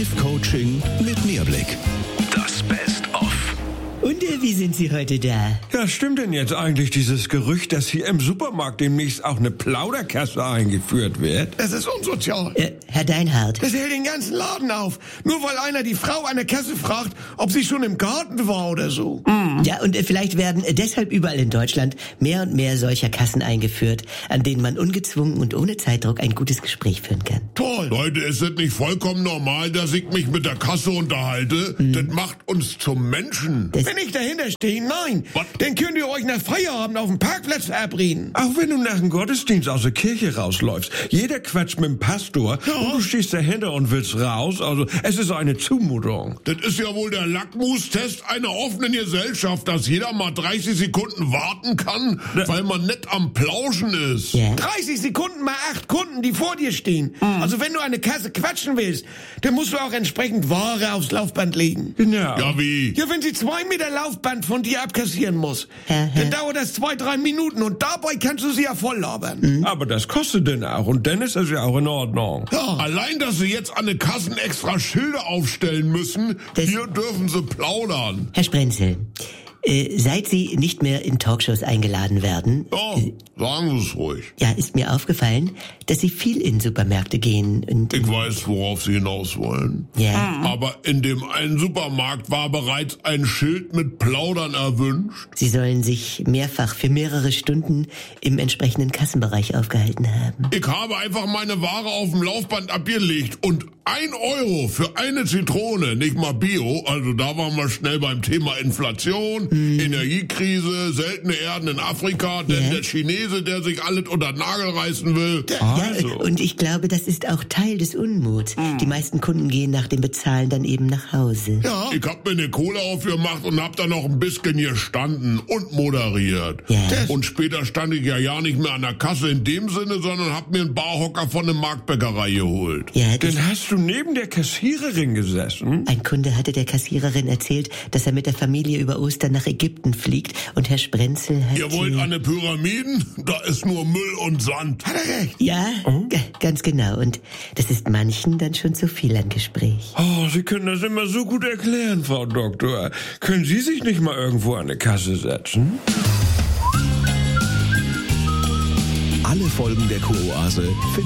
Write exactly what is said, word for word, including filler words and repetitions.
Live-Coaching mit Mehrblick. Das Best-of. Und äh, wie sind Sie heute da? Ja, stimmt denn jetzt eigentlich dieses Gerücht, dass hier im Supermarkt demnächst auch eine Plauderkasse eingeführt wird? Das ist unsozial. Äh, Herr Deinhardt. Das hält den ganzen Laden auf. Nur weil einer die Frau an der Kasse fragt, ob sie schon im Garten war oder so. Mm. Ja, und äh, vielleicht werden äh, deshalb überall in Deutschland mehr und mehr solcher Kassen eingeführt, an denen man ungezwungen und ohne Zeitdruck ein gutes Gespräch führen kann. Toll. Leute, ist es nicht vollkommen normal, dass ich mich mit der Kasse unterhalte? Mhm. Das macht uns zum Menschen. Das Wenn ich dahinter stehe, nein. Was? Dann könnt ihr euch nach Feierabend auf dem Parkplatz verabreden. Auch wenn du nach dem Gottesdienst aus der Kirche rausläufst. Jeder quatscht mit dem Pastor Ja. und du stehst dahinter und willst raus. Also es ist eine Zumutung. Das ist ja wohl der Lackmustest einer offenen Gesellschaft, dass jeder mal dreißig Sekunden warten kann, Ne. weil man nicht am Plauschen ist. Ja. dreißig Sekunden mal acht Kunden, die vor dir stehen. Also wenn du an der Kasse quatschen willst, dann musst du auch entsprechend Ware aufs Laufband legen. Genau. Ja, wie? Ja, wenn sie zwei Meter Laufband von dir abkassieren muss, Hä, hä? dann dauert das zwei, drei Minuten und dabei kannst du sie ja voll labern. Aber das kostet denn auch und dann ist das ja auch in Ordnung. Ja. Allein, dass sie jetzt an den Kassen extra Schilder aufstellen müssen, Das- hier dürfen sie plaudern. Herr Sprenzel, äh, seit Sie nicht mehr in Talkshows eingeladen werden, Ja, sagen Sie es ruhig. ja, ist mir aufgefallen, dass Sie viel in Supermärkte gehen und... Ich weiß, worauf Sie hinaus wollen. Ja, Aber in dem einen Supermarkt war bereits ein Schild mit Plaudern erwünscht. Sie sollen sich mehrfach für mehrere Stunden im entsprechenden Kassenbereich aufgehalten haben. Ich habe einfach meine Ware auf dem Laufband abgelegt und ein Euro für eine Zitrone, nicht mal Bio, also da waren wir schnell beim Thema Inflation, Energiekrise, seltene Erden in Afrika, denn Ja. der Chinese, der sich alles unter den Nagel reißen will. Also. Ja, und ich glaube, das ist auch Teil des Unmuts. Die meisten Kunden gehen nach dem Bezahlen dann eben nach Hause. Ja. Ich hab mir eine Kohle aufgemacht und hab da noch ein bisschen gestanden und moderiert. Ja. Und später stand ich ja ja nicht mehr an der Kasse in dem Sinne, sondern hab mir einen Barhocker von der Marktbäckerei geholt. Ja, das, Dann hast du neben der Kassiererin gesessen? ein Kunde hatte der Kassiererin erzählt, dass er mit der Familie über Ostern nach Ägypten fliegt und Herr Sprenzel hat... Ihr wollt äh, an den Pyramiden? Da ist nur Müll und Sand. Hat er recht? Ja, g- ganz genau. Und das ist manchen dann schon zu viel an Gespräch. Oh, Sie können das immer so gut erklären, Frau Doktor. Können Sie sich nicht mal irgendwo an eine Kasse setzen? Alle Folgen der Kuroase